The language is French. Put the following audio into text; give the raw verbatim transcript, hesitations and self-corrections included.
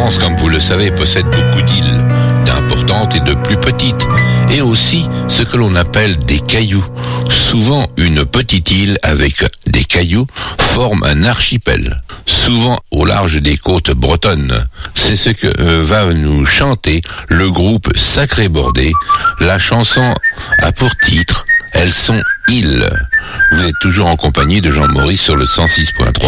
France, comme vous le savez, possède beaucoup d'îles, d'importantes et de plus petites, et aussi ce que l'on appelle des cailloux. Souvent, une petite île avec des cailloux forme un archipel, souvent au large des côtes bretonnes. C'est ce que euh, va nous chanter le groupe Sacré Bordé. La chanson a pour titre « Elles sont îles ». Vous êtes toujours en compagnie de Jean Maurice sur le cent six point trois.